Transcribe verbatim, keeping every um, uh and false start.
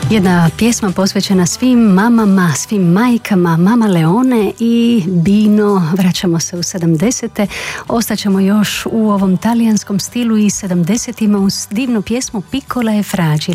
Jedna pjesma posvećena svim mamama, svim majkama, Mama Leone i Bino. Vraćamo se u sedamdesete. Ostaćemo još u ovom talijanskom stilu i sedamdesetima uz divnu pjesmu Piccola e fragile.